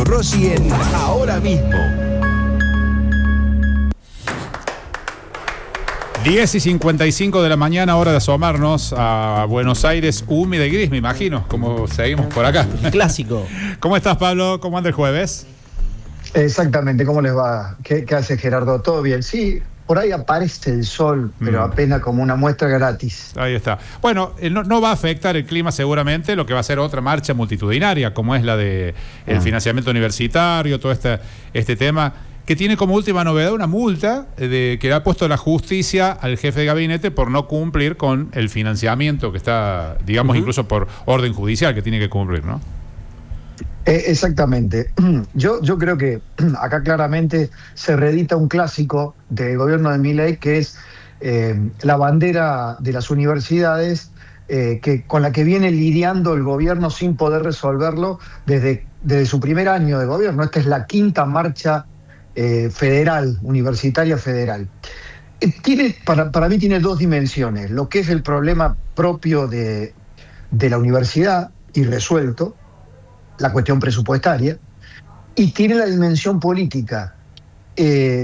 Pablo Rossi en Ahora Mismo. 10:55 de la mañana, hora de asomarnos a Buenos Aires, húmeda y gris, me imagino, como seguimos por acá. Clásico. ¿Cómo estás, Pablo? ¿Cómo anda el jueves? Exactamente, ¿cómo les va? ¿Qué hace Gerardo? ¿Todo bien? Sí, por ahí aparece el sol, pero apenas como una muestra gratis. Ahí está. Bueno, no va a afectar el clima seguramente, lo que va a ser otra marcha multitudinaria, como es la de el financiamiento universitario, todo este tema, que tiene como última novedad una multa que le ha puesto la justicia al jefe de gabinete por no cumplir con el financiamiento que está, digamos, incluso por orden judicial que tiene que cumplir, ¿no? Exactamente. Yo creo que acá claramente se reedita un clásico del gobierno de Milei, que es la bandera de las universidades, con la que viene lidiando el gobierno sin poder resolverlo desde su primer año de gobierno. Esta es la quinta marcha federal, universitaria federal. Para mí tiene dos dimensiones: lo que es el problema propio de la universidad, irresuelto, la cuestión presupuestaria, y tiene la dimensión política de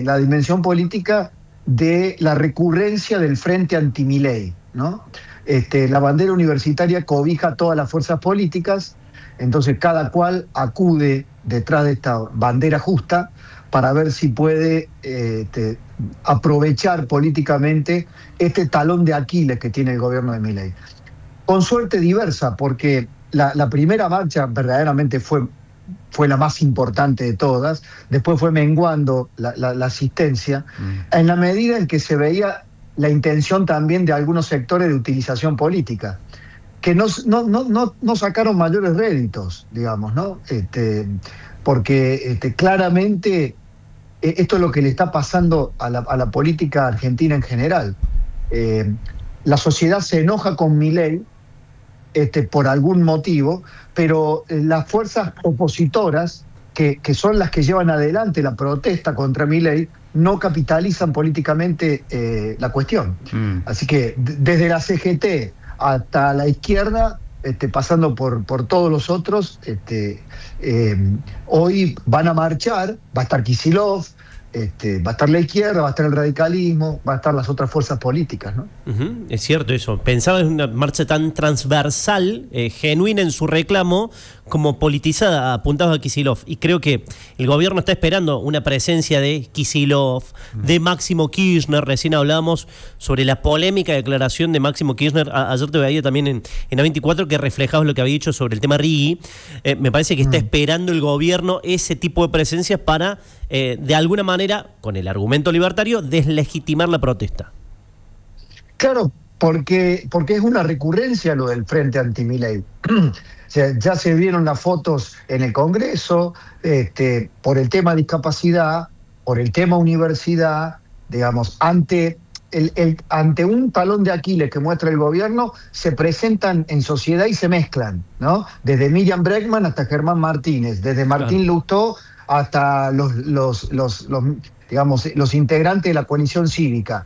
la recurrencia del frente anti-Milei, ¿no? La bandera universitaria cobija todas las fuerzas políticas, entonces cada cual acude detrás de esta bandera justa para ver si puede aprovechar políticamente este talón de Aquiles que tiene el gobierno de Milei. Con suerte diversa, porque la primera marcha verdaderamente fue la más importante de todas, después fue menguando la asistencia, en la medida en que se veía la intención también de algunos sectores de utilización política, que no sacaron mayores réditos, digamos, ¿no? Porque claramente esto es lo que le está pasando a la política argentina en general. La sociedad se enoja con Milei por algún motivo, pero las fuerzas opositoras, que son las que llevan adelante la protesta contra Milei, no capitalizan políticamente la cuestión. Así que desde la CGT hasta la izquierda, pasando por todos los otros, hoy van a marchar, va a estar Kicillof, va a estar la izquierda, va a estar el radicalismo, va a estar las otras fuerzas políticas, ¿no? Es cierto eso. Pensaba en una marcha tan transversal, genuina en su reclamo, como politizada, apuntado a Kicillof. Y creo que el gobierno está esperando una presencia de Kicillof, de Máximo Kirchner. Recién hablábamos sobre la polémica declaración de Máximo Kirchner. Ayer te veía también en A24 que reflejabas lo que había dicho sobre el tema Rigui. Me parece que está esperando el gobierno ese tipo de presencias para, de alguna manera, con el argumento libertario, deslegitimar la protesta. Claro, porque es una recurrencia lo del frente anti-Milei. O sea, ya se vieron las fotos en el Congreso, por el tema discapacidad, por el tema universidad, digamos, ante un talón de Aquiles que muestra el gobierno, se presentan en sociedad y se mezclan, ¿no? Desde Miriam Bregman hasta Germán Martínez, desde Martín Lustó hasta los integrantes de la coalición cívica,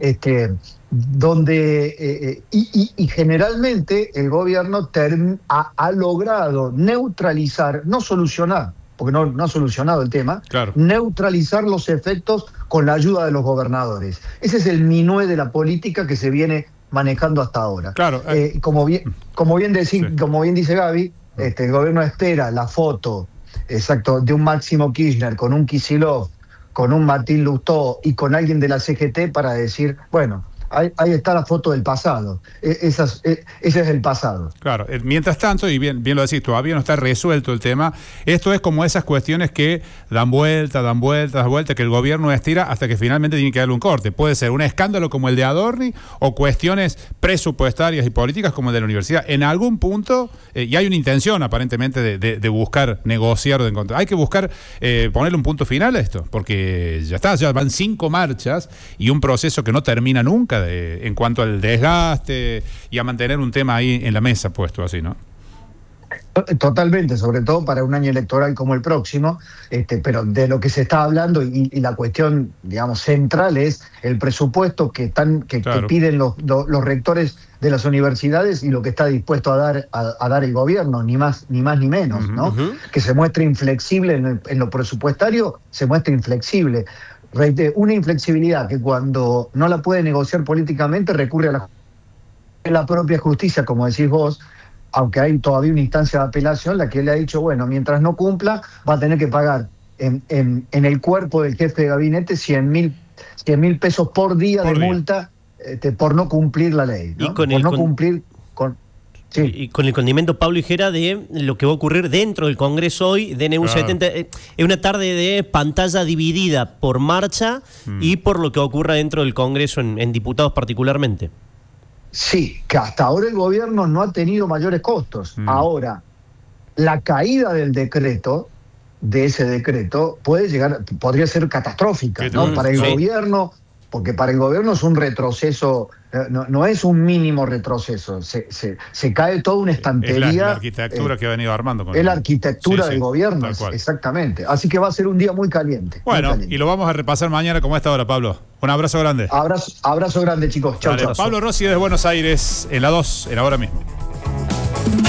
donde generalmente el gobierno ha logrado neutralizar, no solucionar, porque no ha solucionado el tema, neutralizar los efectos con la ayuda de los gobernadores. Ese es el minué de la política que se viene manejando hasta ahora. Como bien dice Gaby, el gobierno espera la foto de un Máximo Kirchner con un Kicillof, con un Martín Lustó y con alguien de la CGT para decir, bueno, ahí está la foto del pasado. Ese es el pasado. Claro, mientras tanto, y bien lo decís, todavía no está resuelto el tema. Esto es como esas cuestiones que dan vuelta, que el gobierno estira hasta que finalmente tiene que darle un corte. Puede ser un escándalo como el de Adorni o cuestiones presupuestarias y políticas como el de la universidad. En algún punto, y hay una intención aparentemente de buscar negociar o de encontrar. Hay que buscar ponerle un punto final a esto, porque ya van 5 marchas y un proceso que no termina nunca en cuanto al desgaste y a mantener un tema ahí en la mesa puesto así, ¿no? Totalmente, sobre todo para un año electoral como el próximo, pero de lo que se está hablando y la cuestión, digamos, central es el presupuesto que piden los rectores de las universidades y lo que está dispuesto a dar el gobierno, ni más ni menos, ¿no? Que se muestre inflexible en lo presupuestario, se muestra inflexible. Una inflexibilidad que cuando no la puede negociar políticamente recurre a la propia justicia, como decís vos, aunque hay todavía una instancia de apelación, la que le ha dicho, bueno, mientras no cumpla, va a tener que pagar en el cuerpo del jefe de gabinete 100.000 pesos por día de multa por no cumplir la ley, ¿no? Y con el condimento, Pablo Higuera, de lo que va a ocurrir dentro del Congreso hoy, DNU 70. Es una tarde de pantalla dividida por marcha y por lo que ocurra dentro del Congreso en diputados particularmente. Sí, que hasta ahora el gobierno no ha tenido mayores costos. Ahora, la caída del decreto, de ese decreto, podría ser catastrófica, ¿no? Para el gobierno, porque para el gobierno es un retroceso, no es un mínimo retroceso, se cae toda una estantería. Es la arquitectura que ha venido armando. Es la arquitectura del gobierno, exactamente. Así que va a ser un día muy caliente. Bueno, y lo vamos a repasar mañana como a esta hora, Pablo. Un abrazo grande. Abrazo grande, chicos. Chau, chau. Pablo Rossi desde Buenos Aires, en la 2, en Ahora Mismo.